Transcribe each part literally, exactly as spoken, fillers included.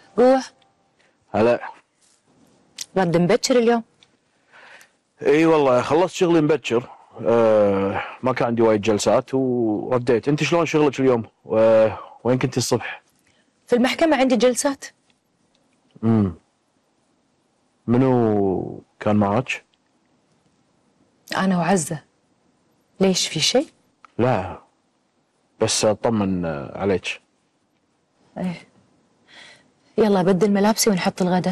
روح. هلا. رد مبكر اليوم؟ اي والله خلصت شغلي مبكر. أه ما كان عندي وايد جلسات ورديت. انت شلون شغلك اليوم؟ وين كنت الصبح؟ في المحكمة عندي جلسات. امم منو كان معك؟ أنا وعزة. ليش في شيء؟ لا بس اطمن عليك. ايه يلا بدل ملابسي ونحط الغداء.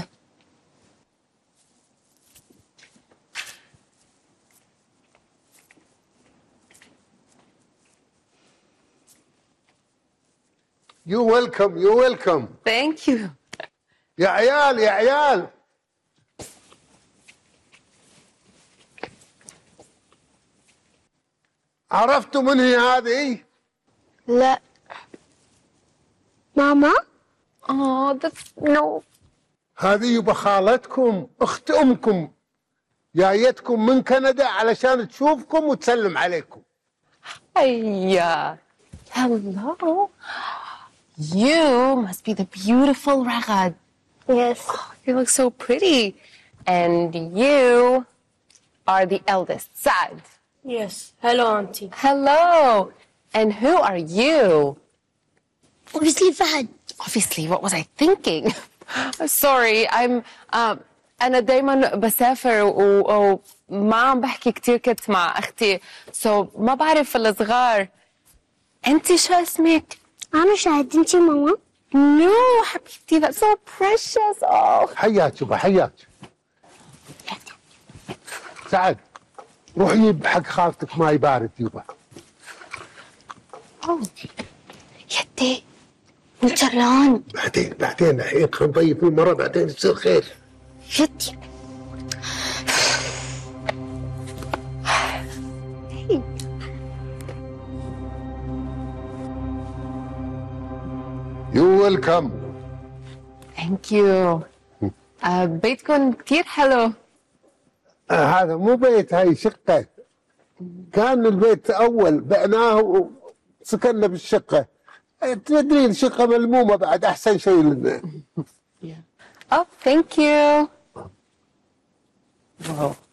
You welcome, you welcome. Thank you. يا عيال يا عيال. عرفتوا من هي هذه؟ لا. ماما؟ Oh, that's no. هذه يبقى خالتكم، اخت امكم، جايتكم من كندا علشان تشوفكم وتسلم عليكم. Hiya. Hello. You must be the beautiful Ragad. Yes. Oh, you look so pretty. And you are the eldest, Saad. Yes. Hello, Auntie. Hello. And who are you? Obviously, Fahad. Obviously, what was I thinking? Sorry, I'm um, أنا دايما بسافر وما عم بحكي كتير كنت مع أختي so ما بعرف الصغار. أنت شو اسمك؟ أنا شاهد. أنت ماما؟ No حبيبتي that's so precious. Oh. حياك يبا حياك. سعد روح جيب حق خالتك ماي بارد يبا. أوه يدي مجران. بعدين بعدين الحين خلينا نضيف المرة بعدين يصير خير. يدي. You welcome. Thank you. uh, بيتكم كتير حلو. آه هذا مو بيت، هاي شقة. كان البيت أول بعناه وسكننا بالشقة. تدرين شقة ملمومة بعد أحسن شيء لنا. Oh, thank you. Wow.